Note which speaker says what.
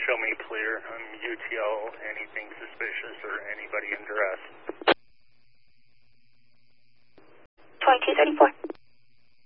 Speaker 1: show me clear. I'm UTL, anything suspicious or anybody in duress.